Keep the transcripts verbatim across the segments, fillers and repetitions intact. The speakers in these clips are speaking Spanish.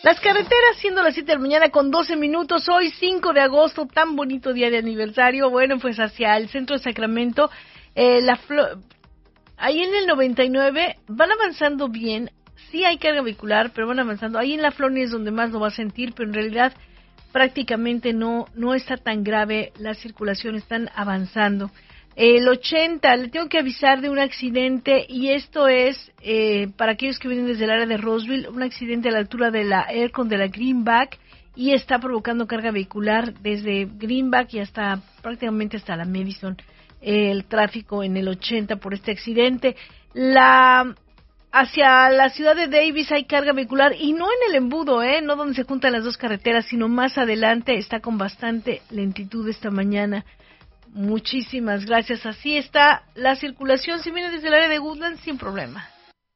Las carreteras, siendo las siete de la mañana con doce minutos, hoy cinco de agosto, tan bonito día de aniversario. Bueno, pues hacia el centro de Sacramento, eh, la flo- ahí en el noventa y nueve van avanzando bien. Sí hay carga vehicular, pero van avanzando. Ahí en la Florida es donde más lo va a sentir, pero en realidad prácticamente no, no está tan grave la circulación, están avanzando. El ochenta, le tengo que avisar de un accidente, y esto es, eh, para aquellos que vienen desde el área de Roseville, un accidente a la altura de la Aircon de la Greenback, y está provocando carga vehicular desde Greenback y hasta prácticamente hasta la Madison. Eh, el tráfico en el ochenta por este accidente. La Hacia la ciudad de Davis hay carga vehicular, y no en el embudo, eh, no donde se juntan las dos carreteras, sino más adelante. Está con bastante lentitud esta mañana. Muchísimas gracias. Así está la circulación. Si viene desde el área de Woodland, sin problema.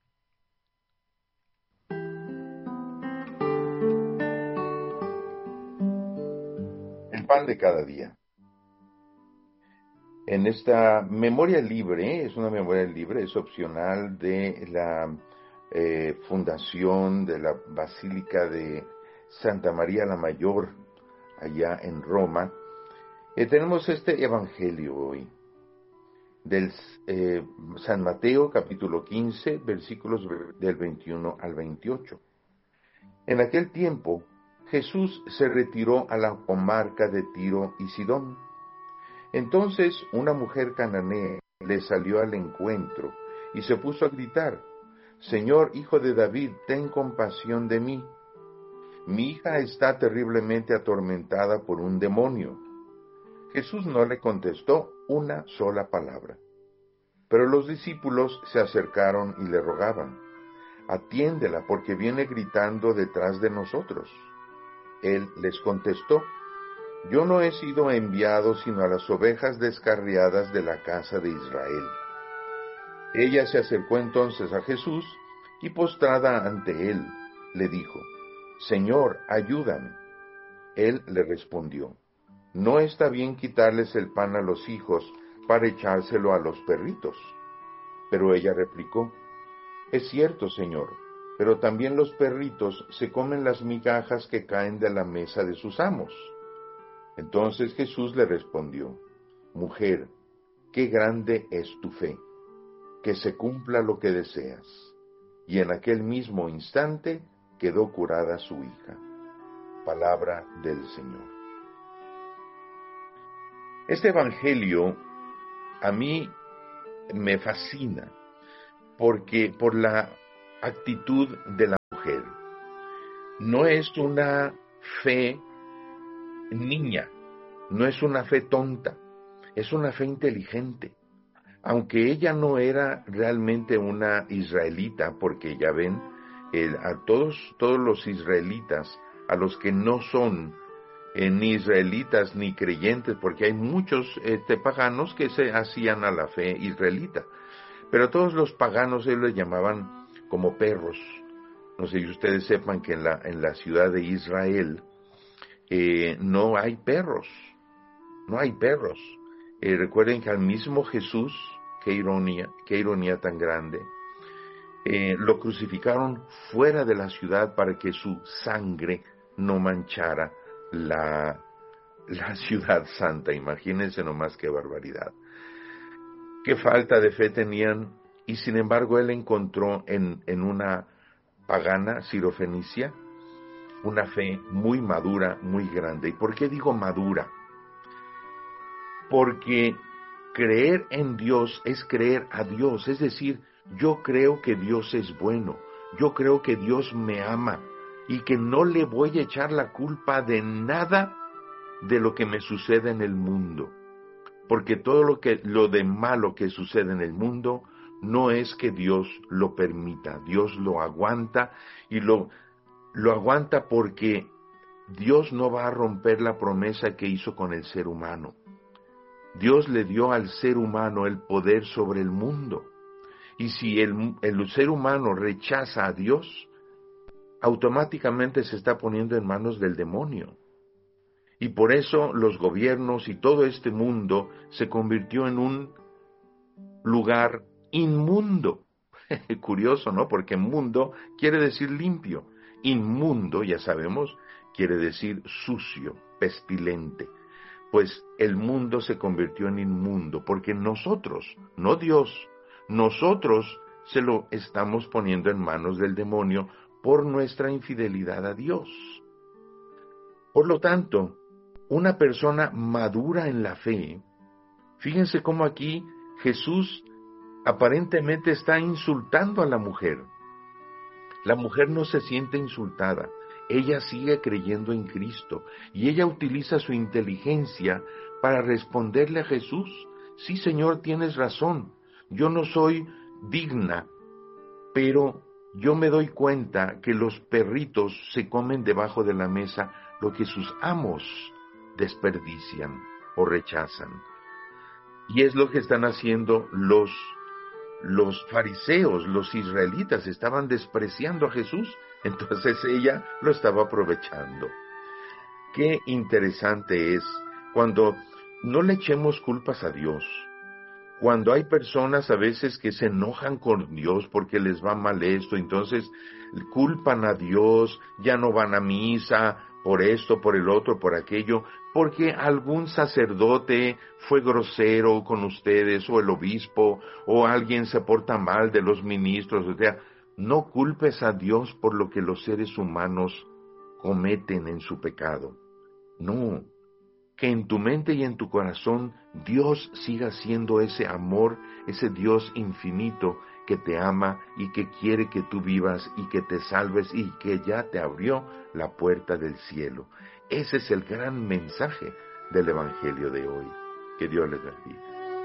El pan de cada día. En esta memoria libre, es una memoria libre, es opcional, de la eh, fundación de la Basílica de Santa María la Mayor, allá en Roma. Eh, tenemos este evangelio hoy, del eh, San Mateo, capítulo quince, versículos del veintiuno al veintiocho. En aquel tiempo, Jesús se retiró a la comarca de Tiro y Sidón. Entonces una mujer cananea le salió al encuentro y se puso a gritar: «Señor, hijo de David, ten compasión de mí. Mi hija está terriblemente atormentada por un demonio». Jesús no le contestó una sola palabra. Pero los discípulos se acercaron y le rogaban: «Atiéndela, porque viene gritando detrás de nosotros». Él les contestó: «Yo no he sido enviado sino a las ovejas descarriadas de la casa de Israel». Ella se acercó entonces a Jesús y, postrada ante él, le dijo: «Señor, ayúdame». Él le respondió: «No está bien quitarles el pan a los hijos para echárselo a los perritos». Pero ella replicó: «Es cierto, Señor, pero también los perritos se comen las migajas que caen de la mesa de sus amos». Entonces Jesús le respondió: «Mujer, qué grande es tu fe, que se cumpla lo que deseas». Y en aquel mismo instante quedó curada su hija. Palabra del Señor. Este evangelio a mí me fascina, porque por la actitud de la mujer. No es una fe niña, no es una fe tonta, es una fe inteligente. Aunque ella no era realmente una israelita, porque ya ven, el, a todos, todos los israelitas, a los que no son eh, ni israelitas ni creyentes, porque hay muchos este, paganos que se hacían a la fe israelita, pero todos los paganos ellos les llamaban como perros. No sé si ustedes sepan que en la, en la ciudad de Israel eh, no hay perros, no hay perros. Eh, recuerden que al mismo Jesús, qué ironía, qué ironía tan grande, eh, lo crucificaron fuera de la ciudad para que su sangre no manchara la, la ciudad santa. Imagínense nomás qué barbaridad. Qué falta de fe tenían, y sin embargo él encontró en, en una pagana sirofenicia una fe muy madura, muy grande. ¿Y por qué digo madura? Porque creer en Dios es creer a Dios, es decir, yo creo que Dios es bueno, yo creo que Dios me ama y que no le voy a echar la culpa de nada de lo que me sucede en el mundo, porque todo lo que lo de malo que sucede en el mundo no es que Dios lo permita, Dios lo aguanta y lo, lo aguanta porque Dios no va a romper la promesa que hizo con el ser humano. Dios le dio al ser humano el poder sobre el mundo. Y si el, el ser humano rechaza a Dios, automáticamente se está poniendo en manos del demonio. Y por eso los gobiernos y todo este mundo se convirtió en un lugar inmundo. Curioso, ¿no? Porque mundo quiere decir limpio. Inmundo, ya sabemos, quiere decir sucio, pestilente. Pues el mundo se convirtió en inmundo, porque nosotros, no Dios, nosotros se lo estamos poniendo en manos del demonio por nuestra infidelidad a Dios. Por lo tanto, una persona madura en la fe, fíjense cómo aquí Jesús aparentemente está insultando a la mujer. La mujer no se siente insultada, ella sigue creyendo en Cristo y ella utiliza su inteligencia para responderle a Jesús: sí, Señor, tienes razón, yo no soy digna, pero yo me doy cuenta que los perritos se comen debajo de la mesa lo que sus amos desperdician o rechazan. Y es lo que están haciendo los, los fariseos, los israelitas, estaban despreciando a Jesús, entonces ella lo estaba aprovechando. Qué interesante es cuando no le echemos culpas a Dios. Cuando hay personas a veces que se enojan con Dios porque les va mal esto, entonces culpan a Dios, ya no van a misa por esto, por el otro, por aquello, porque algún sacerdote fue grosero con ustedes, o el obispo, o alguien se porta mal de los ministros. O sea, no culpes a Dios por lo que los seres humanos cometen en su pecado. No. Que en tu mente y en tu corazón Dios siga siendo ese amor, ese Dios infinito que te ama y que quiere que tú vivas y que te salves y que ya te abrió la puerta del cielo. Ese es el gran mensaje del Evangelio de hoy. Que Dios les bendiga.